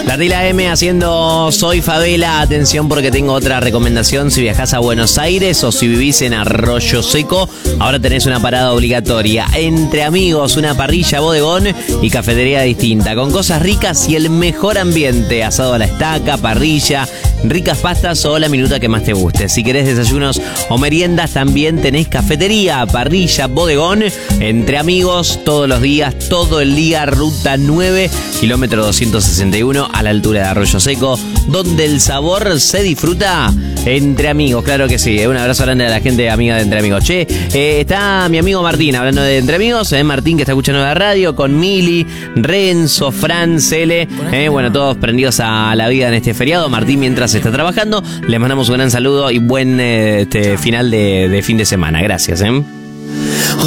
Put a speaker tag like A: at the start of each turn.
A: La Tila M haciendo Soy Favela. Atención porque tengo otra recomendación. Si viajás a Buenos Aires o si vivís en Arroyo Seco, ahora tenés una parada obligatoria. Entre amigos, una parrilla, bodegón y cafetería distinta, con cosas ricas y el mejor ambiente. Asado a la estaca, parrilla, ricas pastas o la minuta que más te guste. Si querés desayunos o meriendas, también tenés cafetería, parrilla, bodegón. Entre amigos, todos los días, todo el día. Ruta 9, kilómetro 261, a la altura de Arroyo Seco, donde el sabor se disfruta entre amigos. Claro que sí. Un abrazo grande a la gente amiga de Entre Amigos. Che, está mi amigo Martín hablando de Entre Amigos. Martín, que está escuchando la radio, con Mili, Renzo, Fran, Cele. Bueno, todos prendidos a la vida en este feriado. Martín, mientras está trabajando, les mandamos un gran saludo y buen final de fin de semana. Gracias.